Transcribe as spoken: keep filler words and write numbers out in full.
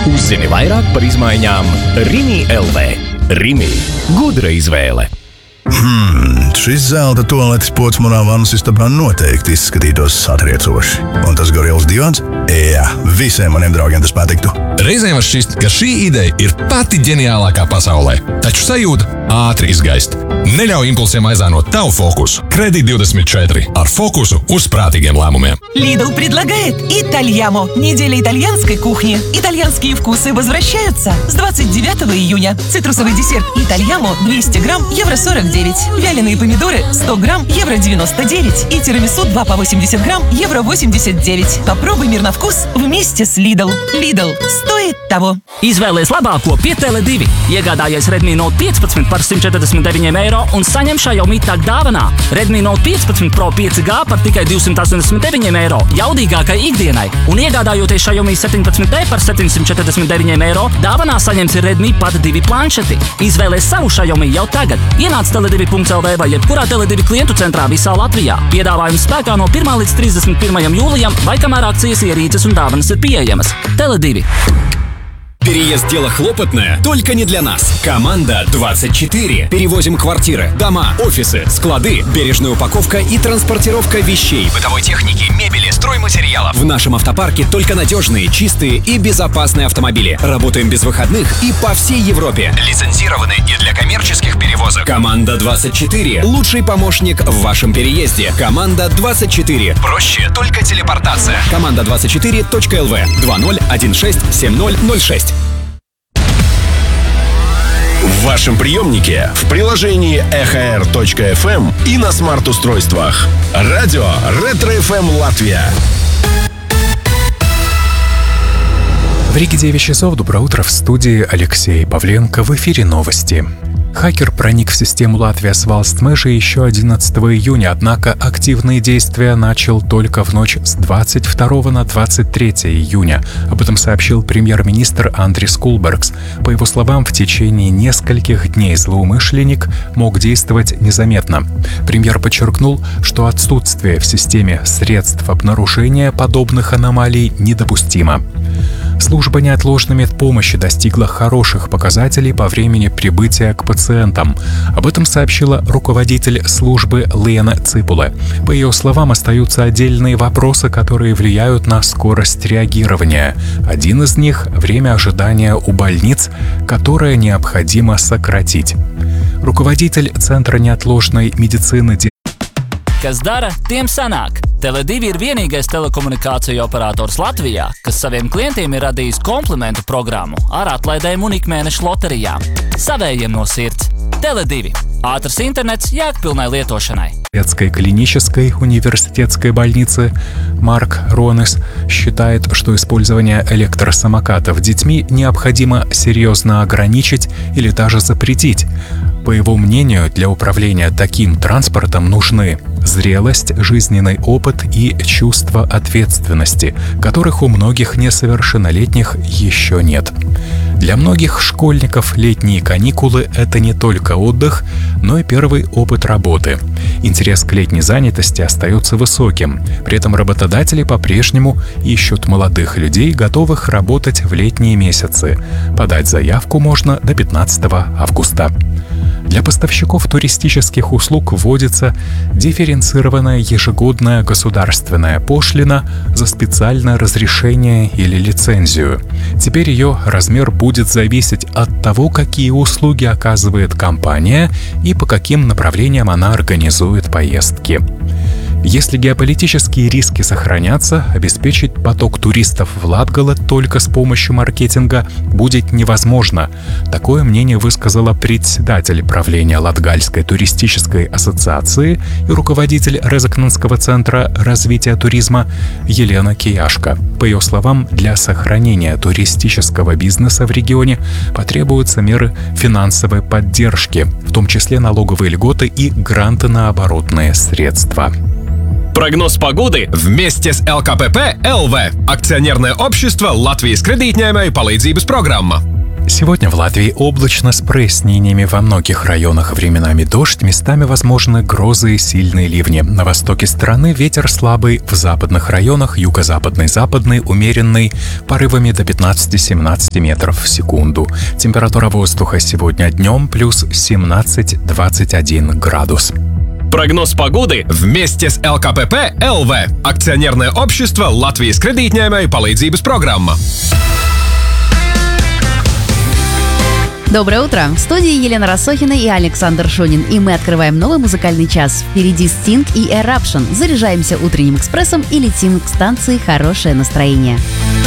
Uzzini vairāk par izmaiņām Rimi L V. Rimi – gudra izvēle. Hmm, šis zelta tualetes pods manā vannas istabrā noteikti izskatītos satriecoši. Un tas gorils divans? Jā, visiem maniem draugiem tas patiktu. Reizēm var šķist, ka šī ideja ir pati ģeniālākā pasaulē. Taču sajūta ātri izgaist. Neļauj impulsiem aizānot tavu fokusu. Kredīt двадцать четыре ar fokusu uz prātīgiem lēmumiem. Lidl предлагает Итальямо. Неделя итальянской кухни. Итальянские вкусы возвращаются с двадцать девятого июня. Цитрусовый десерт Итальямо двести грамм, евро сорок девять. Вяленые помидоры сто грамм, евро девяносто девять. И тирамису два по восемьдесят грамм, евро восемьдесят девять. Попробуй мир на вкус вместе с Lidl. Lidl стоит того. Izvēlies labāko pie Tele divi. Iegādājies Redmi Note piecpadsmit par simt četrdesmit deviņiem eiro un saņem Xiaomi Tag dāvanā. Redmi Note piecpadsmit Pro pieci G par tikai divsimt astoņdesmit deviņiem eiro jaudīgākai ikdienai. Un iegādājoties Xiaomi septiņpadsmit D par septiņsimt četrdesmit deviņiem eiro, dāvanā saņemsi Redmi Pad divi planšeti. Izvēlies savu Xiaomi jau tagad. Ienāc tele divi punkt l v vai jebkurā Tele divi klientu centrā visā Latvijā. Piedāvājums spēkā no pirmā līdz trīsdesmit pirmajam jūlijam vai kamēr akcijas ierīces un dāvanas ir pieejamas. Tele divi. Переезд – дело хлопотное, только не для нас. Команда двадцать четыре. Перевозим квартиры, дома, офисы, склады, бережная упаковка и транспортировка вещей, бытовой техники, мебели, стройматериалов. В нашем автопарке только надежные, чистые и безопасные автомобили. Работаем без выходных и по всей Европе. Лицензированы и для коммерческих перевозок. Команда двадцать четыре. Лучший помощник в вашем переезде. Команда двадцать четыре. Проще только телепортация. команда двадцать четыре точка эл ви два ноль один шесть семь ноль ноль шесть. В вашем приемнике, в приложении эхо эр точка эф эм и на смарт-устройствах. Радио Ретро эф эм Латвия. В Риге девять часов. Доброе утро. В студии Алексей Павленко. В эфире новости. Хакер проник в систему Латвия Свалстмежи еще одиннадцатого июня, однако активные действия начал только в ночь с двадцать второго на двадцать третье июня. Об этом сообщил премьер-министр Андрис Кулбергс. По его словам, в течение нескольких дней злоумышленник мог действовать незаметно. Премьер подчеркнул, что отсутствие в системе средств обнаружения подобных аномалий недопустимо. Служба неотложной медпомощи достигла хороших показателей по времени прибытия к пациентам. Об этом сообщила руководитель службы Лена Ципуле. По ее словам, остаются отдельные вопросы, которые влияют на скорость реагирования. Один из них – время ожидания у больниц, которое необходимо сократить. Руководитель Центра неотложной медицины Kas dara, tiem sanāk. Tele divi ir vienīgais telekomunikāciju operators Latvijā, kas saviem klientiem ir radījis komplimentu programmu ar atlaidēm un ikmēneša loterijām. Savējiem no sirds. Tele divi. Ātrs internets jēgpilnai lietošanai. Детской клинической университетской больницы Марк Ронес считает, что использование электросамокатов детьми необходимо серьезно ограничить или даже запретить. По его мнению, для управления таким транспортом нужны зрелость, жизненный опыт и чувство ответственности, которых у многих несовершеннолетних еще нет. Для многих школьников летние каникулы – это не только отдых, но и первый опыт работы. Интерес к летней занятости остается высоким. При этом работодатели по-прежнему ищут молодых людей, готовых работать в летние месяцы. Подать заявку можно до пятнадцатого августа. Для поставщиков туристических услуг вводится дифференцированная ежегодная государственная пошлина за специальное разрешение или лицензию. Теперь ее размер будет зависеть от того, какие услуги оказывает компания и по каким направлениям она организует поездки. Если геополитические риски сохранятся, обеспечить поток туристов в Латгале только с помощью маркетинга будет невозможно. Такое мнение высказала председатель правления Латгальской туристической ассоциации и руководитель Резакненского центра развития туризма Елена Кияшко. По ее словам, для сохранения туристического бизнеса в регионе потребуются меры финансовой поддержки, в том числе налоговые льготы и гранты на оборотные средства. Прогноз погоды вместе с эл ка пэ пэ эл ви, акционерное общество Латвijas kredītņēmēju palīdzības programma. Сегодня в Латвии облачно с прояснениями, во многих районах временами дождь, местами возможны грозы и сильные ливни. На востоке страны ветер слабый, в западных районах юго-западный, западный, умеренный, порывами до пятнадцать-семнадцать метров в секунду. Температура воздуха сегодня днем плюс семнадцать-двадцать один градус. Прогноз погоды Вместе с эл ка пэ пэ эл ви, акционерное общество Латвijas kredītņēmēju palīdzības программа. Доброе утро! В студии Елена Рассохина и Александр Шунин. И мы открываем новый музыкальный час. Впереди Sting и Eruption. Заряжаемся утренним экспрессом и летим к станции «Хорошее настроение».